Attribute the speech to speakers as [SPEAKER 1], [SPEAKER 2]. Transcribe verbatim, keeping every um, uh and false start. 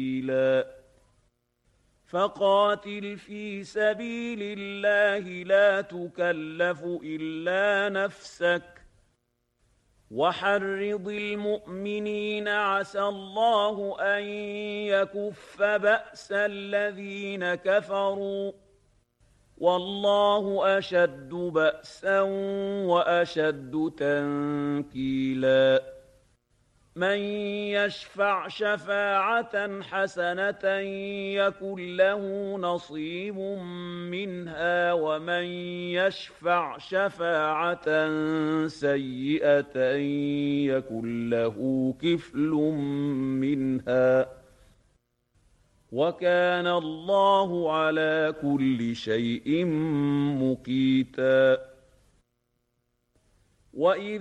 [SPEAKER 1] فقاتل في سبيل الله لا تكلف إلا نفسك وحرض المؤمنين عسى الله أن يكف بأس الذين كفروا والله أشد بأسا وأشد تنكيلا من يشفع شفاعة حسنة يكن له نصيب منها ومن يشفع شفاعة سيئة يكن له كفل منها وكان الله على كل شيء مقيتا. وإذ